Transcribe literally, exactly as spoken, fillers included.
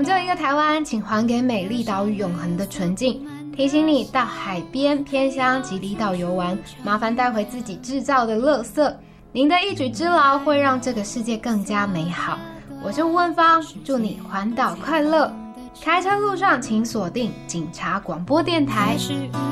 们就一个台湾，请还给美丽岛屿永恒的纯净。提醒你到海边、偏乡及离岛游玩，麻烦带回自己制造的垃圾。您的一举之劳会让这个世界更加美好。我是吴文芳，祝你环岛快乐。开车路上请锁定警察广播电台。